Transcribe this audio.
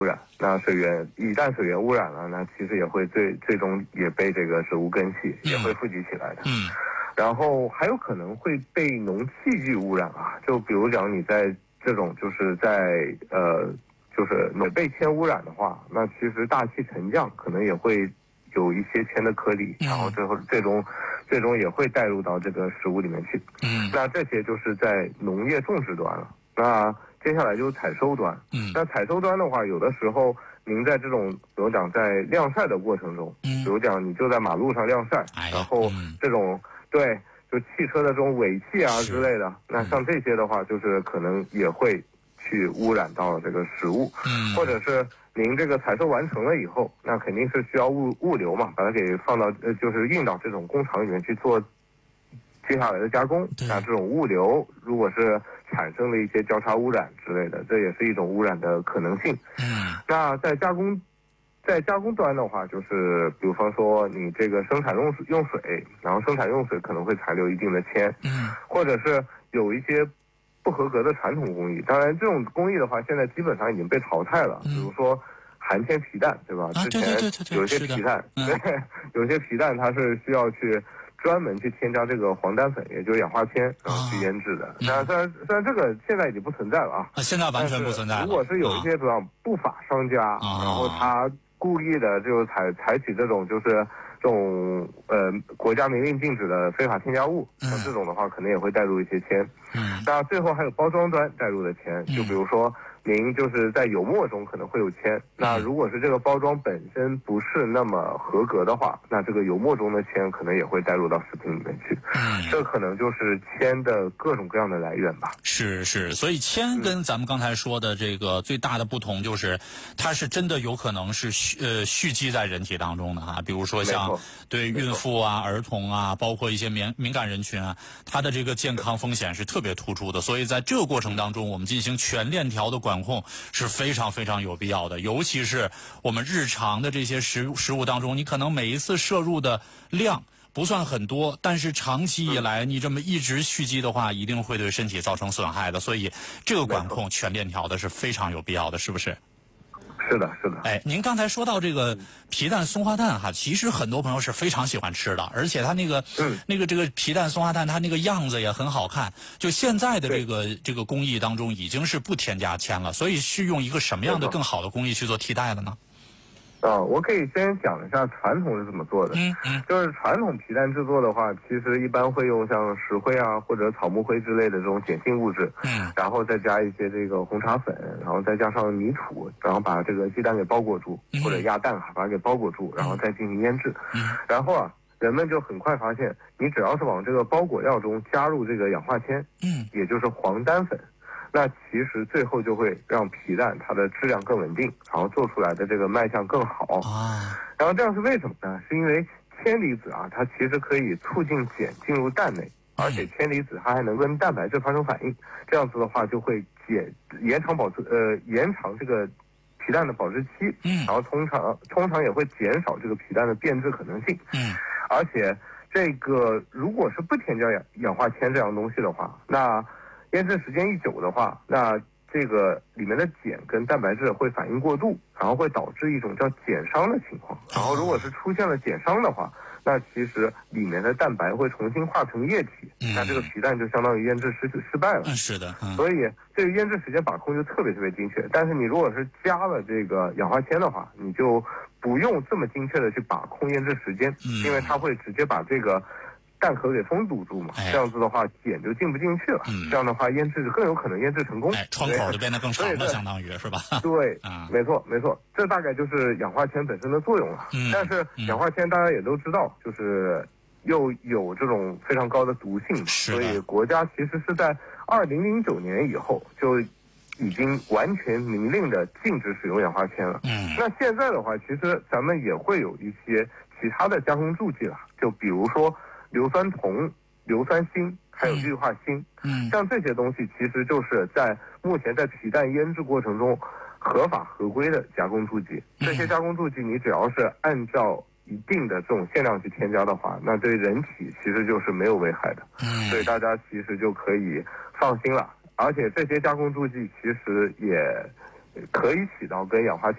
污染，那一旦水源污染了，那其实也会最终也被这个食物根系也会富集起来的。然后还有可能会被农器具污染啊，就比如讲你在这种就是在就是被铅污染的话，那其实大气沉降可能也会有一些铅的颗粒，然后最终也会带入到这个食物里面去。那这些就是在农业种植端了。那接下来就是采收端。那采收端的话，有的时候您在这种比如讲在晾晒的过程中，比如讲你就在马路上晾晒，然后这种对就汽车的这种尾气啊之类的，那像这些的话，就是可能也会去污染到这个食物。或者是您这个采收完成了以后，那肯定是需要物流嘛，把它给放到就是运到这种工厂里面去做接下来的加工。那这种物流如果是产生了一些交叉污染之类的，这也是一种污染的可能性。那在加工端的话，就是比方说你这个生产用水，然后生产用水可能会残留一定的铅。或者是有一些不合格的传统工艺，当然这种工艺的话，现在基本上已经被淘汰了。比如说含铅皮蛋，对吧？之前有些皮蛋，有些皮蛋它是需要去专门去添加这个黄单粉，也就是氧化铅，然后去腌制的。那虽然这个现在已经不存在了啊， 现在完全不存在了。 如果是有一些比方不法商家，然后他故意的就采取这种就是这种国家明令禁止的非法添加物，像这种的话可能也会带入一些铅。那最后还有包装端带入的铅，就比如说您就是在油墨中可能会有铅，那如果是这个包装本身不是那么合格的话，那这个油墨中的铅可能也会带入到食品里面去。这可能就是铅的各种各样的来源吧。 是，所以铅跟咱们刚才说的这个最大的不同就是，它是真的有可能是蓄积在人体当中的哈，比如说像对孕妇啊、儿童啊，包括一些敏感人群啊，它的这个健康风险是特别突出的。所以在这个过程当中，我们进行全链条的管控是非常非常有必要的。尤其是我们日常的这些食物当中，你可能每一次摄入的量不算很多，但是长期以来你这么一直蓄积的话，一定会对身体造成损害的。所以这个管控全链条的是非常有必要的，是不是？ 是的。 您刚才说到这个皮蛋松花蛋哈，其实很多朋友是非常喜欢吃的，而且它这个皮蛋松花蛋，它那个样子也很好看。就现在的这个工艺当中，已经是不添加铅了，所以是用一个什么样的更好的工艺去做替代的呢？ 我可以先讲一下传统是怎么做的。就是传统皮蛋制作的话，其实一般会用像石灰啊或者草木灰之类的这种碱性物质，然后再加一些这个红茶粉，然后再加上泥土，然后把这个鸡蛋给包裹住，或者鸭蛋把它给包裹住，然后再进行腌制。然后人们就很快发现，你只要是往这个包裹料中加入这个氧化铅，也就是黄单粉，那其实最后就会让皮蛋它的质量更稳定，然后做出来的这个卖相更好。然后这样是为什么呢？是因为铅离子它其实可以促进碱进入蛋内，而且铅离子它还能跟蛋白质发生反应，这样子的话就会延长这个皮蛋的保质期，然后通常也会减少这个皮蛋的变质可能性。而且这个如果是不添加氧化铅这样东西的话，那腌制时间一久的话，那这个里面的碱跟蛋白质会反应过度，然后会导致一种叫碱伤的情况。然后如果是出现了碱伤的话，那其实里面的蛋白会重新化成液体，那这个皮蛋就相当于腌制失败了。 是的。 所以这个腌制时间把控就特别特别精确。但是你如果是加了这个氧化铅的话，你就不用这么精确的去把控腌制时间，因为它会直接把这个蛋壳给封堵住嘛，这样子的话碱就进不进去了，这样的话腌制更有可能腌制成功， 窗口就变得更长了，相当于是吧？ 对，没错，这大概就是氧化铅本身的作用了。但是氧化铅大家也都知道，就是又有这种非常高的毒性，所以国家其实是在2009年以后就已经完全明令的禁止使用氧化铅了。那现在的话，其实咱们也会有一些其他的加工助剂了，就比如说硫酸铜、硫酸锌，还有氯化锌。像这些东西其实就是目前在皮蛋腌制过程中合法合规的加工助剂。这些加工助剂你只要是按照一定的这种限量去添加的话，那对人体其实就是没有危害的。所以大家其实就可以放心了。而且这些加工助剂其实可以起到跟氧化